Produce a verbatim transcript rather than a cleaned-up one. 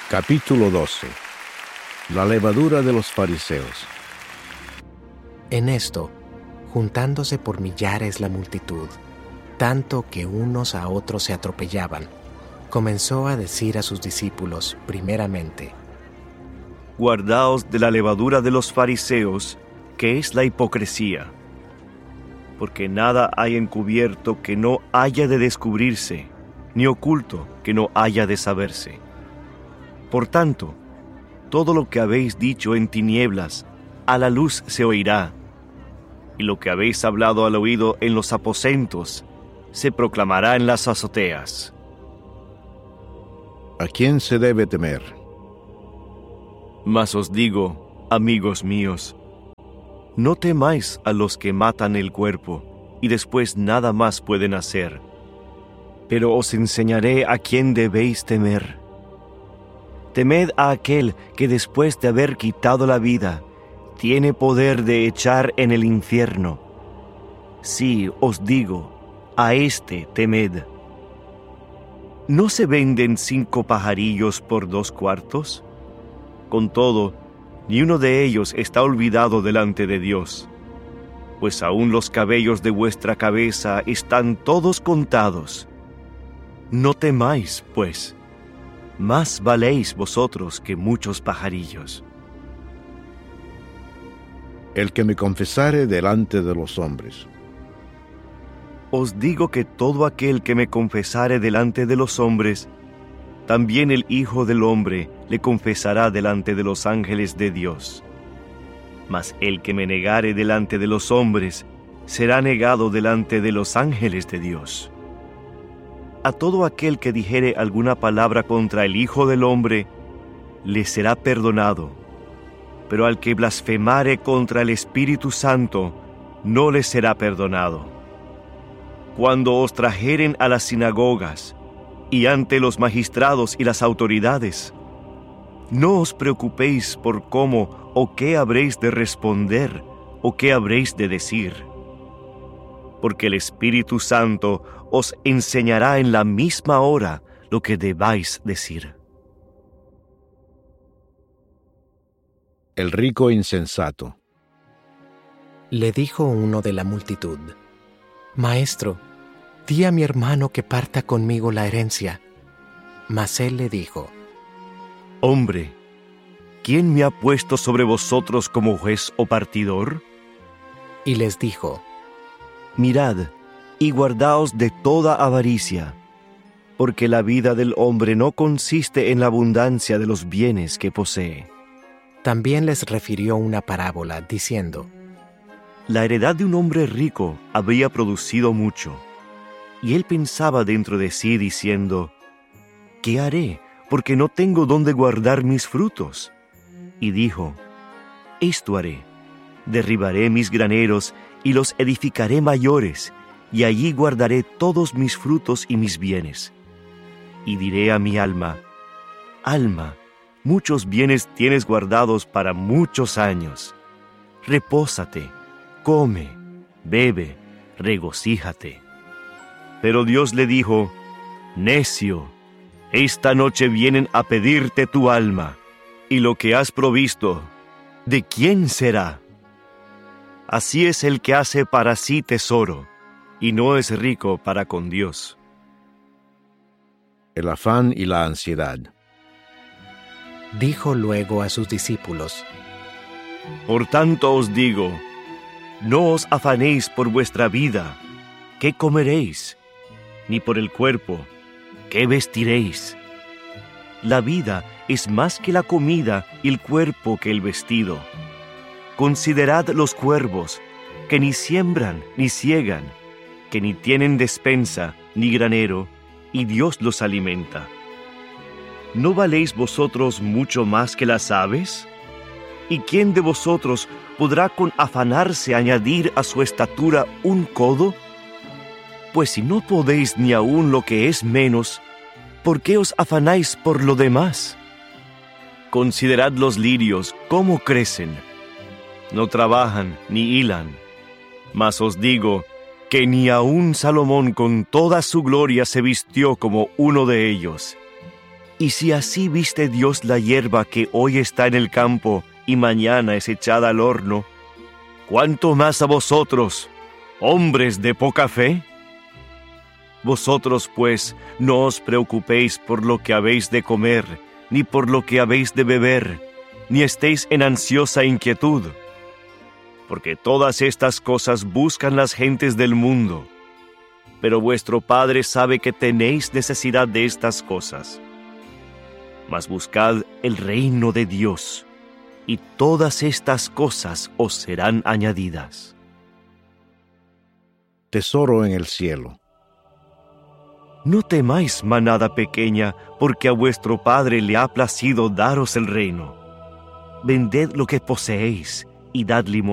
Capítulo doce. La levadura de los fariseos. En esto, juntándose por millares la multitud, tanto que unos a otros se atropellaban, comenzó a decir a sus discípulos, primeramente: Guardaos de la levadura de los fariseos, que es la hipocresía. Porque nada hay encubierto que no haya de descubrirse, ni oculto que no haya de saberse. Por tanto, todo lo que habéis dicho en tinieblas, a la luz se oirá, y lo que habéis hablado al oído en los aposentos, se proclamará en las azoteas. ¿A quién se debe temer? Mas os digo, amigos míos, no temáis a los que matan el cuerpo, y después nada más pueden hacer. Pero os enseñaré a quién debéis temer. Temed a aquel que después de haber quitado la vida, tiene poder de echar en el infierno. Sí, os digo, a éste temed. ¿No se venden cinco pajarillos por dos cuartos? Con todo, ni uno de ellos está olvidado delante de Dios, pues aún los cabellos de vuestra cabeza están todos contados. No temáis, pues, más valéis vosotros que muchos pajarillos. El que me confesare delante de los hombres. Os digo que todo aquel que me confesare delante de los hombres, también el Hijo del Hombre le confesará delante de los ángeles de Dios. Mas el que me negare delante de los hombres, será negado delante de los ángeles de Dios. A todo aquel que dijere alguna palabra contra el Hijo del Hombre, le será perdonado. Pero al que blasfemare contra el Espíritu Santo, no le será perdonado. Cuando os trajeren a las sinagogas, y ante los magistrados y las autoridades, no os preocupéis por cómo o qué habréis de responder o qué habréis de decir, porque el Espíritu Santo os enseñará en la misma hora lo que debáis decir. El rico insensato. Le dijo uno de la multitud: Maestro, di a mi hermano que parta conmigo la herencia. Mas él le dijo: Hombre, ¿quién me ha puesto sobre vosotros como juez o partidor? Y les dijo: Mirad, y guardaos de toda avaricia, porque la vida del hombre no consiste en la abundancia de los bienes que posee. También les refirió una parábola, diciendo: La heredad de un hombre rico había producido mucho, y él pensaba dentro de sí, diciendo: ¿Qué haré? Porque no tengo dónde guardar mis frutos. Y dijo: Esto haré: derribaré mis graneros y los edificaré mayores, y allí guardaré todos mis frutos y mis bienes. Y diré a mi alma: Alma, muchos bienes tienes guardados para muchos años. Repósate, come, bebe, regocíjate. Pero Dios le dijo: Necio, esta noche vienen a pedirte tu alma, y lo que has provisto, ¿de quién será? Así es el que hace para sí tesoro, y no es rico para con Dios. El afán y la ansiedad. Dijo luego a sus discípulos: Por tanto os digo, no os afanéis por vuestra vida, ¿qué comeréis? Ni por el cuerpo, ¿qué vestiréis? La vida es más que la comida y el cuerpo que el vestido. Considerad los cuervos, que ni siembran ni siegan, que ni tienen despensa ni granero, y Dios los alimenta. ¿No valéis vosotros mucho más que las aves? ¿Y quién de vosotros podrá con afanarse añadir a su estatura un codo? Pues si no podéis ni aun lo que es menos, ¿por qué os afanáis por lo demás? Considerad los lirios, cómo crecen. No trabajan ni hilan. Mas os digo que ni aun Salomón con toda su gloria se vistió como uno de ellos. Y si así viste Dios la hierba que hoy está en el campo y mañana es echada al horno, ¿cuánto más a vosotros, hombres de poca fe? Vosotros, pues, no os preocupéis por lo que habéis de comer, ni por lo que habéis de beber, ni estéis en ansiosa inquietud, porque todas estas cosas buscan las gentes del mundo, pero vuestro Padre sabe que tenéis necesidad de estas cosas. Mas buscad el reino de Dios, y todas estas cosas os serán añadidas. Tesoro en el cielo. No temáis, manada pequeña, porque a vuestro Padre le ha placido daros el reino. Vended lo que poseéis y dad limosna.